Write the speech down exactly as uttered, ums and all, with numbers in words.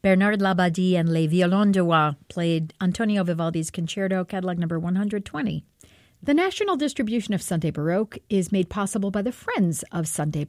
Bernard Labadie and Les Violons de Wa played Antonio Vivaldi's Concerto, catalog number one hundred twenty. The national distribution of Sunday Baroque is made possible by the Friends of Sunday